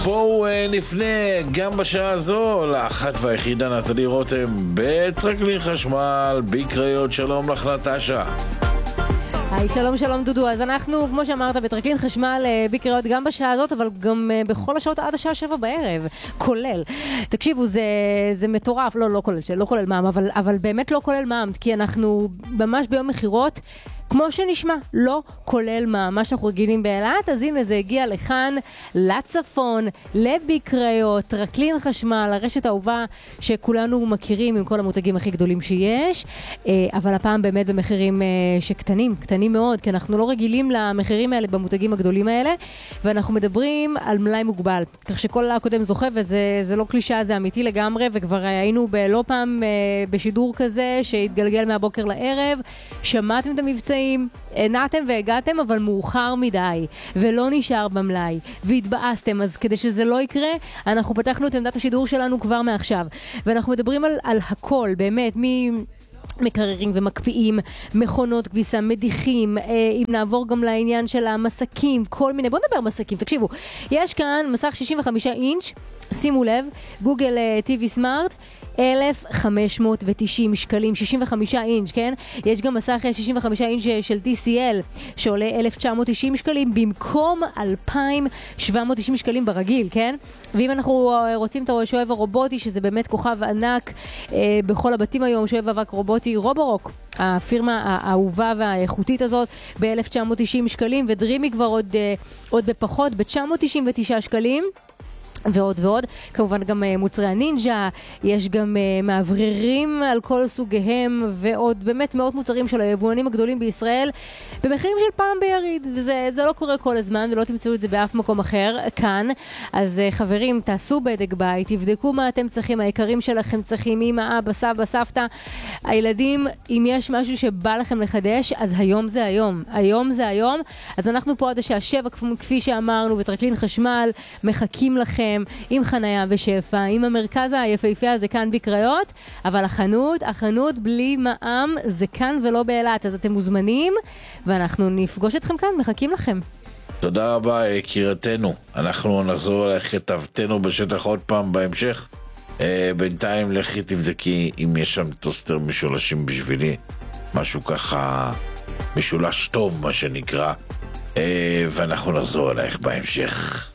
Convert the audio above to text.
בואו נפנה גם בשעה הזו לאחת והיחידה נטלי רותם בטרקלין חשמל בקריות. שלום לך נטשה. היי, שלום שלום דודו. אז אנחנו, כמו שאמרת, בטרקלין חשמל בקריות גם בשעה הזאת, אבל גם בכל השעות עד השעה 7 בערב, כולל. תקשיבו, זה מטורף, לא כולל מע"מ, אבל באמת לא כולל מע"מ, כי אנחנו ממש ביום מחירות, כמו שנשמע, לא כולל מה שאנחנו רגילים באילת. אז הנה זה הגיע לכאן, לצפון, לבקריות, טרקלין חשמל, הרשת האהובה שכולנו מכירים עם כל המותגים הכי גדולים שיש, אבל הפעם באמת במחירים שקטנים, קטנים מאוד, כי אנחנו לא רגילים למחירים האלה במותגים הגדולים האלה, ואנחנו מדברים על מלאי מוגבל, כך שכל הקודם זוכה, וזה לא קלישה, זה אמיתי לגמרי, וכבר היינו לא פעם בשידור כזה שהתגלגל מהבוקר לערב, שמעתם את המבצעים, נעתם והגעתם, אבל מאוחר מדי, ולא נשאר במלאי, והתבאסתם. אז כדי שזה לא יקרה, אנחנו פתחנו את עמדת השידור שלנו כבר מעכשיו, ואנחנו מדברים על הכל, באמת, מקררים ומקפיאים, מכונות כביסה, מדיחים, אם נעבור גם לעניין של המסקים, כל מיני, בואו נדבר מסקים, תקשיבו, יש כאן מסך 65 אינץ', שימו לב, גוגל TV סמארט, 1,590 שקלים, 65 אינץ', כן? יש גם מסך 65 אינץ' של TCL, שעולה 1,990 שקלים, במקום 2,790 שקלים ברגיל, כן? ואם אנחנו רוצים את השואב הרובוטי, שזה באמת כוכב ענק בכל הבתים היום, שואב אבק רובוטי רובורוק, הפירמה האהובה והאיכותית הזאת, ב-1,990 שקלים, ודרימי כבר עוד בפחות, ב-999 שקלים. ועוד ועוד, כמובן גם מוצרי הנינג'ה, יש גם מאווררים על כל סוגיהם, ועוד באמת מאות מוצרים של היבואנים הגדולים בישראל, במחירים של פעם ביריד, וזה לא קורה כל הזמן, ולא תמצאו את זה באף מקום אחר, כאן. אז חברים, תעשו בדק בית, תבדקו מה אתם צריכים, היקרים שלכם צריכים, אמא, אבא, סבא, סבתא, הילדים, אם יש משהו שבא לכם לחדש, אז היום זה היום, היום זה היום. אז אנחנו פה עד השעה 7, כפי שאמרנו, בטרקלין חשמל, מחכים לכם, עם חניה ושפע, עם המרכז היפהפה הזה כאן בקריות, אבל החנות בלי מע"מ זה כאן ולא באילת, אז אתם מוזמנים, ואנחנו נפגוש אתכם כאן, מחכים לכם. תודה רבה יקירתנו, אנחנו נחזור אלייך כתבתנו בשטח עוד פעם בהמשך. בינתיים לכי תבדקי אם יש שם טוסטר משולשים בשבילי, משהו ככה משולש טוב מה שנקרא, ואנחנו נחזור אלייך בהמשך.